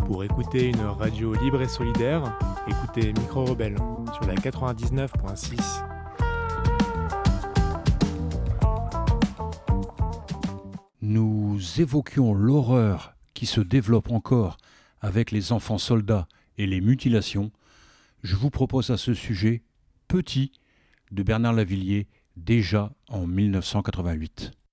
Pour écouter une radio libre et solidaire, écoutez Micro Rebelle sur la 99.6. Nous évoquions l'horreur qui se développe encore avec les enfants soldats et les mutilations. Je vous propose à ce sujet Petit de Bernard Lavilliers, déjà en 1988.